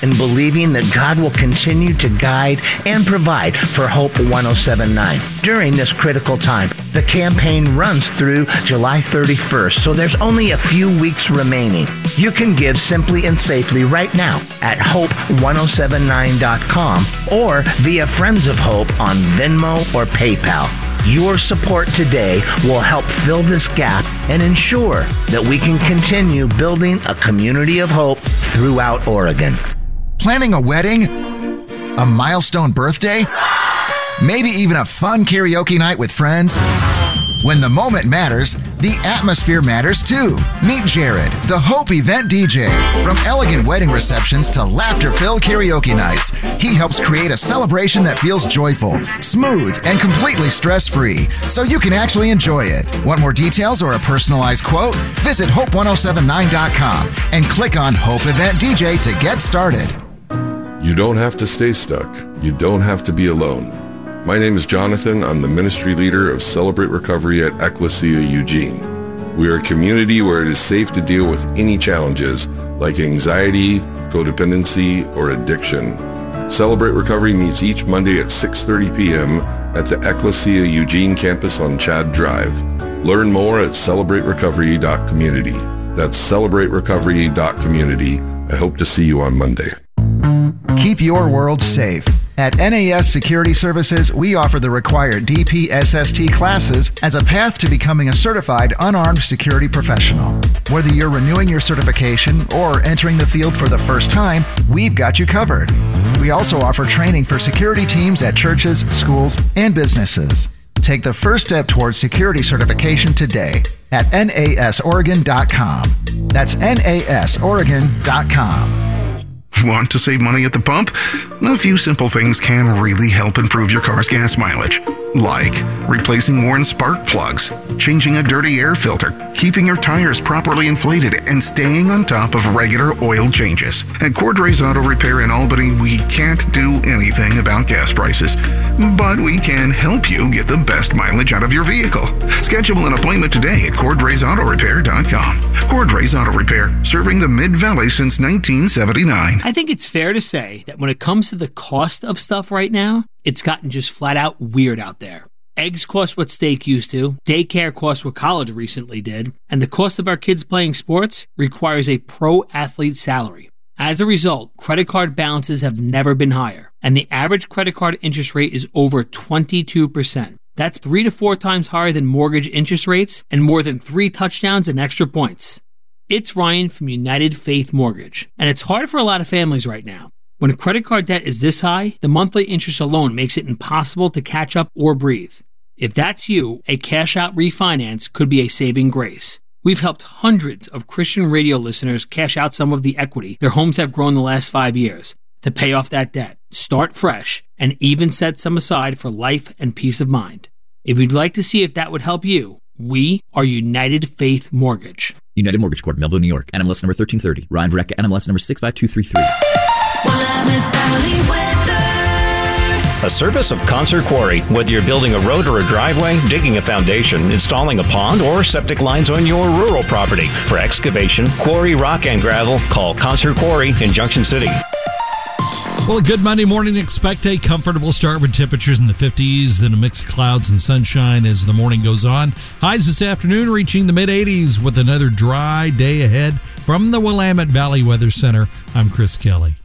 in believing that God will continue to guide and provide for Hope 107.9 during this critical time. The campaign runs through July 31st, so there's only a few weeks remaining. You can give simply and safely right now at hope1079.com or via Friends of Hope on Venmo or PayPal. Your support today will help fill this gap and ensure that we can continue building a community of hope throughout Oregon. Planning a wedding? A milestone birthday? Maybe even a fun karaoke night with friends? When the moment matters, the atmosphere matters too. Meet Jared, the Hope event DJ. From elegant wedding receptions to laughter-filled karaoke nights, he helps create a celebration that feels joyful, smooth, and completely stress-free, so you can actually enjoy it. Want more details or a personalized quote? Visit hope1079.com and click on Hope Event DJ to get started. You don't have to stay stuck. You don't have to be alone. My name is Jonathan. I'm the ministry leader of Celebrate Recovery at Ecclesia Eugene. We are a community where it is safe to deal with any challenges like anxiety, codependency, or addiction. Celebrate Recovery meets each Monday at 6:30 p.m. at the Ecclesia Eugene campus on Chad Drive. Learn more at celebraterecovery.community. That's celebraterecovery.community. I hope to see you on Monday. Keep your world safe. At NAS Security Services, we offer the required DPSST classes as a path to becoming a certified unarmed security professional. Whether you're renewing your certification or entering the field for the first time, we've got you covered. We also offer training for security teams at churches, schools, and businesses. Take the first step towards security certification today at nasoregon.com. That's nasoregon.com. Want to save money at the pump? A few simple things can really help improve your car's gas mileage. Like replacing worn spark plugs, changing a dirty air filter, keeping your tires properly inflated, and staying on top of regular oil changes. At Cordray's Auto Repair in Albany, we can't do anything about gas prices, but we can help you get the best mileage out of your vehicle. Schedule an appointment today at cordraysautorepair.com. Cordray's Auto Repair, serving the Mid-Valley since 1979. I think it's fair to say that when it comes to the cost of stuff right now, it's gotten just flat out weird out there. Eggs cost what steak used to, daycare costs what college recently did, and the cost of our kids playing sports requires a pro athlete salary. As a result, credit card balances have never been higher, and the average credit card interest rate is over 22%. That's 3 to 4 times higher than mortgage interest rates and more than 3 touchdowns and extra points. It's Ryan from United Faith Mortgage, and it's hard for a lot of families right now. When credit card debt is this high, the monthly interest alone makes it impossible to catch up or breathe. If that's you, a cash-out refinance could be a saving grace. We've helped hundreds of Christian radio listeners cash out some of the equity their homes have grown the last 5 years to pay off that debt, start fresh, and even set some aside for life and peace of mind. If you'd like to see if that would help you, we are United Faith Mortgage. United Mortgage Corp, Melville, New York. NMLS number 1330. Ryan Verrecka, NMLS number 65233. A service of Concert Quarry. Whether you're building a road or a driveway, digging a foundation, installing a pond, or septic lines on your rural property. For excavation, quarry, rock, and gravel, call Concert Quarry in Junction City. Well, a good Monday morning. Expect a comfortable start with temperatures in the 50s, then a mix of clouds and sunshine as the morning goes on. Highs this afternoon reaching the mid-80s with another dry day ahead. From the Willamette Valley Weather Center, I'm Chris Kelly.